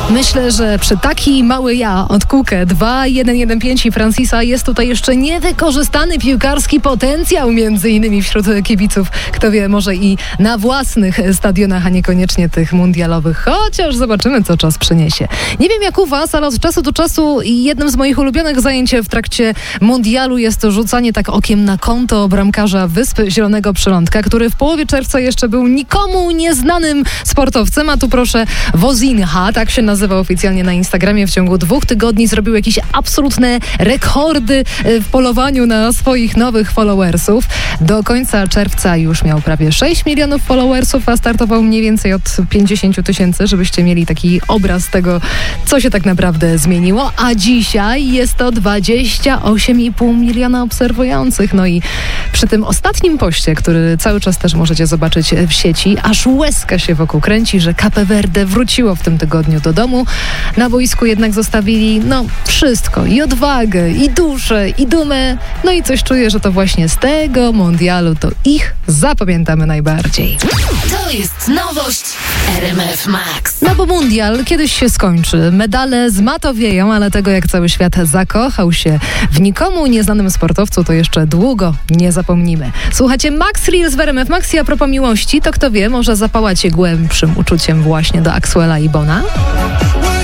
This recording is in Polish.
Myślę, że przy taki mały ja od Kukę 2-1-1-5 i Francisa jest tutaj jeszcze niewykorzystany piłkarski potencjał, między innymi wśród kibiców. Kto wie, może i na własnych stadionach, a niekoniecznie tych mundialowych. Chociaż zobaczymy, co czas przyniesie. Nie wiem jak u was, ale od czasu do czasu jednym z moich ulubionych zajęć w trakcie mundialu jest rzucanie tak okiem na konto bramkarza Wysp Zielonego Przylądka, który w połowie czerwca jeszcze był nikomu nieznanym sportowcem, a tu proszę Wozinha, tak się nazywa oficjalnie na Instagramie, w ciągu 2 tygodni zrobił jakieś absolutne rekordy w polowaniu na swoich nowych followersów. Do końca czerwca już miał prawie 6 milionów followersów, a startował mniej więcej od 50 000, żebyście mieli taki obraz tego, co się tak naprawdę zmieniło. A dzisiaj jest to 28,5 miliona obserwujących. No i przy tym ostatnim poście, który cały czas też możecie zobaczyć w sieci, aż łezka się wokół kręci, że Cape Verde wróciło w tym tygodniu do domu. Na boisku jednak zostawili wszystko, i odwagę, i duszę, i dumę. No i coś czuję, że to właśnie z tego mundialu to ich zapamiętamy najbardziej. To jest nowość RMF Max. No bo mundial kiedyś się skończy. Medale zmatowieją, ale tego jak cały świat zakochał się w nikomu nieznanym sportowcu, to jeszcze długo nie zapomnimy. Słuchajcie, Max Reels w RMF Max i a propos miłości, to kto wie, może zapałacie głębszym uczuciem właśnie do Axwella i Bona?